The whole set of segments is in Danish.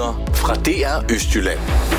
Nyheder fra DR Østjylland.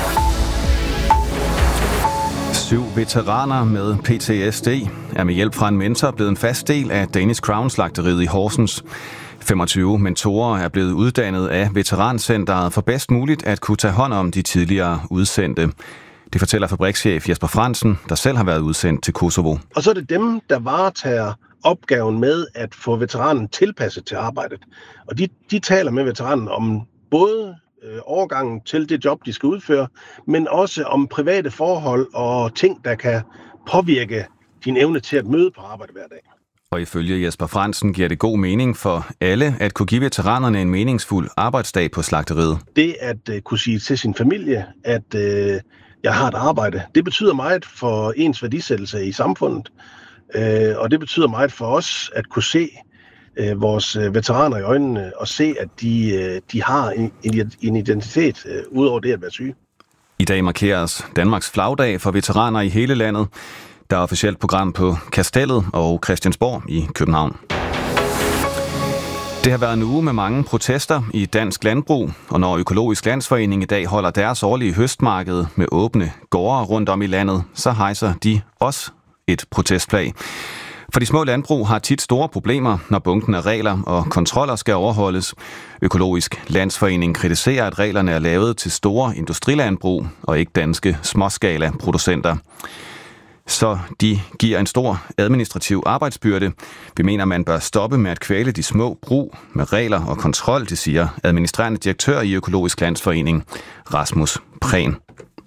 7 veteraner med PTSD er med hjælp fra en mentor blevet en fast del af Danish Crown-slagteriet i Horsens. 25 mentorer er blevet uddannet af Veterancenteret for bedst muligt at kunne tage hånd om de tidligere udsendte. Det fortæller fabrikschef Jesper Frandsen, der selv har været udsendt til Kosovo. Og så er det dem, der varetager opgaven med at få veteranen tilpasset til arbejdet. Og de taler med veteranen om både overgangen til det job, de skal udføre, men også om private forhold og ting, der kan påvirke din evne til at møde på arbejde hver dag. Og ifølge Jesper Frandsen giver det god mening for alle at kunne give veteranerne en meningsfuld arbejdsdag på slagteriet. Det at kunne sige til sin familie, at jeg har et arbejde, det betyder meget for ens værdisættelse i samfundet. Og det betyder meget for os at kunne se vores veteraner i øjnene og se, at de har en identitet ud over det at være syge. I dag markeres Danmarks flagdag for veteraner i hele landet. Der er officielt program på Kastellet og Christiansborg i København. Det har været en uge med mange protester i dansk landbrug, og når Økologisk Landsforening i dag holder deres årlige høstmarked med åbne gårde rundt om i landet, så hejser de også et protestflag. For de små landbrug har tit store problemer, når bunken af regler og kontroller skal overholdes. Økologisk Landsforening kritiserer, at reglerne er lavet til store industrilandbrug og ikke danske småskala-producenter. Så de giver en stor administrativ arbejdsbyrde. Vi mener, man bør stoppe med at kvæle de små brug med regler og kontrol, det siger administrerende direktør i Økologisk Landsforening, Rasmus Prehn.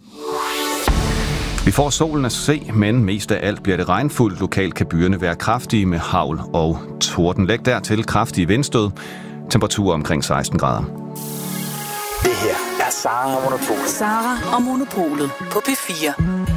Vi får solen at se, men mest af alt bliver det regnfuldt. Lokalt kan byerne være kraftige med hagl og torden. Læg dertil kraftige vindstød. Temperatur omkring 16 grader. Det her er Sara og Monopolet. Sara og Monopolet på P4.